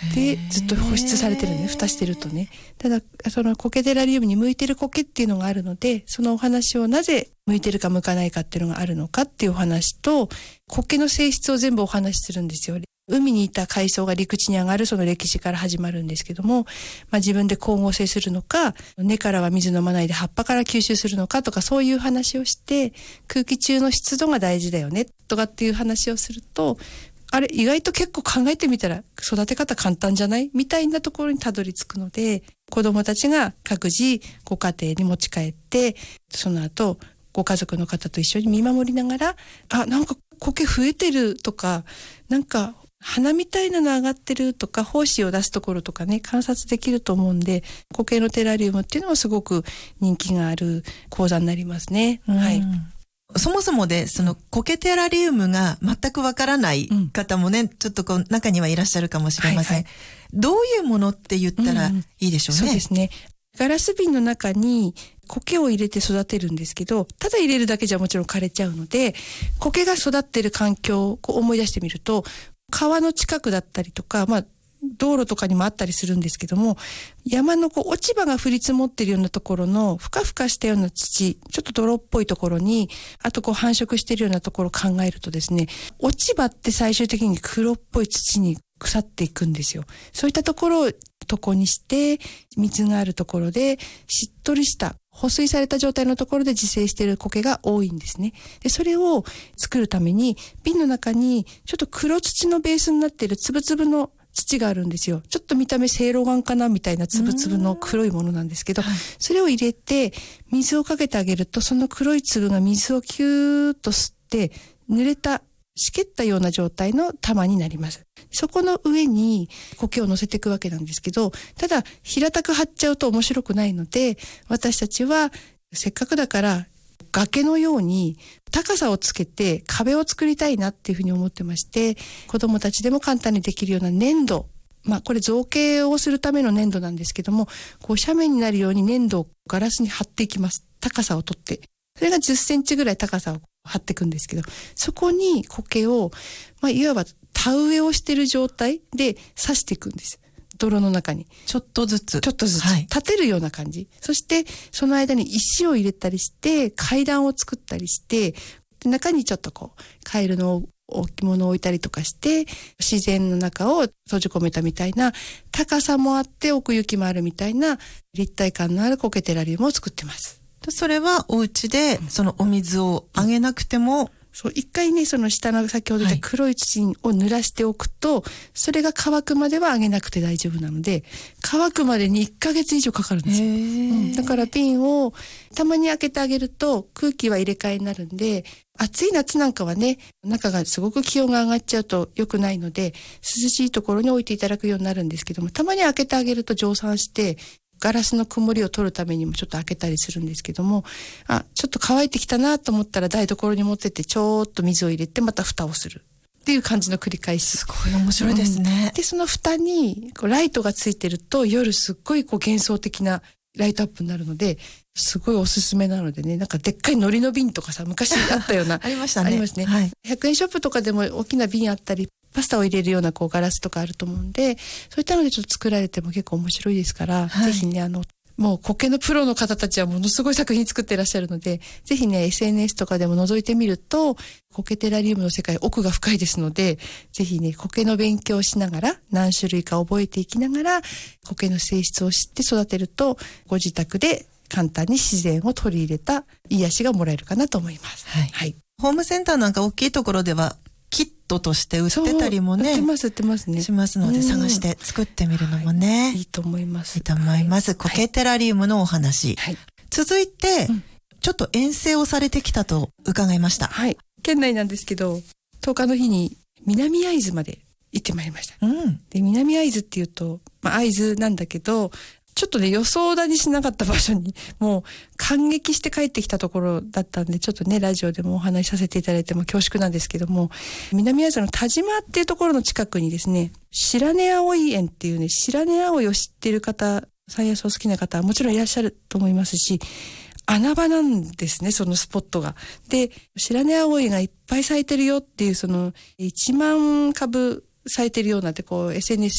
でずっと保湿されてるね、蓋してるとね。ただその苔テラリウムに向いてる苔っていうのがあるので、そのお話をなぜ向いてるか向かないかっていうのがあるのかっていうお話と、苔の性質を全部お話しするんですよ。海にいた海藻が陸地に上がるその歴史から始まるんですけども、自分で光合成するのか、根からは水飲まないで葉っぱから吸収するのかとか、そういう話をして、空気中の湿度が大事だよねとかっていう話をすると、あれ意外と結構考えてみたら育て方簡単じゃないみたいなところにたどり着くので、子どもたちが各自ご家庭に持ち帰って、その後ご家族の方と一緒に見守りながら、なんか苔増えてるとか、なんか花みたいなの上がってるとか、胞子を出すところとかね、観察できると思うんで、苔のテラリウムっていうのはすごく人気がある講座になりますね。はい。 そもそもで、その苔テラリウムが全くわからない方もね、ちょっと中にはいらっしゃるかもしれません。どういうものって言ったらいいでしょうね。 そうですね。ガラス瓶の中に苔を入れて育てるんですけど、ただ入れるだけじゃもちろん枯れちゃうので、苔が育っている環境を思い出してみると、川の近くだったりとか、道路とかにもあったりするんですけども、山の落ち葉が降り積もっているようなところのふかふかしたような土、ちょっと泥っぽいところに、あと繁殖しているようなところを考えるとですね、落ち葉って最終的に黒っぽい土に腐っていくんですよ。そういったところを床にして、水があるところでしっとりした保水された状態のところで自生している苔が多いんですね。で、それを作るために瓶の中にちょっと黒土のベースになっているつぶつぶの土があるんですよ。ちょっと見た目せいろがんかなみたいなつぶつぶの黒いものなんですけど、それを入れて水をかけてあげると、その黒い粒が水をキューッと吸って濡れたしけったような状態の玉になります。そこの上に苔を乗せていくわけなんですけど、ただ平たく張っちゃうと面白くないので、私たちはせっかくだから崖のように高さをつけて壁を作りたいなっていうふうに思ってまして、子どもたちでも簡単にできるような粘土、これ造形をするための粘土なんですけども、斜面になるように粘土をガラスに貼っていきます。高さをとって、それが10センチぐらい高さを張っていくんですけど、そこに苔を、いわば田植えをしている状態で刺していくんです。泥の中に。 ちょっとずつ。 立てるような感じ。そして、その間に石を入れたりして、階段を作ったりして、中にちょっとカエルの置物を置いたりとかして、自然の中を閉じ込めたみたいな、高さもあって奥行きもあるみたいな、立体感のある苔テラリウムを作ってます。 それはお家で、そのお水をあげなくても、 一回ね、その下の先ほどで黒い土を濡らしておくと、それが乾くまではあげなくて大丈夫なので、乾くまでに1ヶ月以上かかるんですよ。だから瓶をたまに開けてあげると空気は入れ替えになるんで、暑い夏なんかはね、中がすごく気温が上がっちゃうと良くないので、涼しいところに置いていただくようになるんですけども、たまに開けてあげると蒸散して、ガラスの曇りを取るためにもちょっと開けたりするんですけども、ちょっと乾いてきたなと思ったら台所に持ってってちょっと水を入れてまた蓋をするっていう感じの繰り返し。 すごい面白いですね。 で、その蓋にライトがついてると夜すっごい幻想的なライトアップになるので、すごいおすすめなのでね、なんかでっかい海苔の瓶とかさ、昔あったような。 ありましたね。 ありますね。100円ショップとかでも大きな瓶あったり、パスタを入れるようなガラスとかあると思うんで、そういったのでちょっと作られても結構面白いですから、ぜひね、もう苔のプロの方たちはものすごい作品作ってらっしゃるので、ぜひね、SNS とかでも覗いてみると、苔テラリウムの世界奥が深いですので、ぜひね、苔の勉強をしながら、何種類か覚えていきながら、苔の性質を知って育てると、ご自宅で簡単に自然を取り入れた癒しがもらえるかなと思います。 ホームセンターなんか大きいところでは、キットとして売ってたりもね。 売ってますね。 しますので、探して作ってみるのもね。 いいと思います。 いいと思います。苔テラリウムのお話。続いて、ちょっと遠征をされてきたと伺いました。 県内なんですけど、10日の日に南会津まで行ってまいりました。で、南会津っていうと、会津なんだけど、ちょっとね、予想だにしなかった場所に、もう感激して帰ってきたところだったんで、ちょっとね、ラジオでもお話しさせていただいても恐縮なんですけども、南会津の田島っていうところの近くにですね、白根葵園っていうね、白根葵を知っている方、山野草好きな方はもちろんいらっしゃると思いますし、穴場なんですね、そのスポットが。で、白根葵がいっぱい咲いてるよっていう、その1万株咲いてるようなってSNS